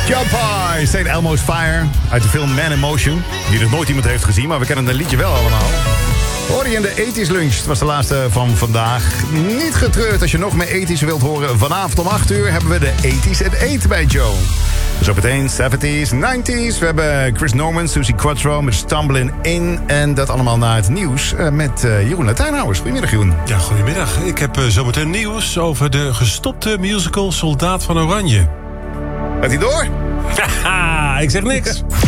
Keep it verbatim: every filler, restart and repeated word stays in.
Jump High, Saint Elmo's Fire. Uit de film Man in Motion. Die dus nooit iemand heeft gezien, maar we kennen het liedje wel allemaal. Hoor je in de ethisch lunch. Het was de laatste van vandaag. Niet getreurd als je nog meer ethisch wilt horen. Vanavond om acht uur hebben we de ethisch at eight bij Joe. Zo meteen seventies, nineties. We hebben Chris Norman, Susie Quattro met Stumbling In. En dat allemaal na het nieuws uh, met uh, Jeroen Latijnhouwers. Goedemiddag, Jeroen. Ja, goedemiddag. Ik heb uh, zometeen nieuws over de gestopte musical Soldaat van Oranje. Gaat hij door? Haha, ik zeg niks.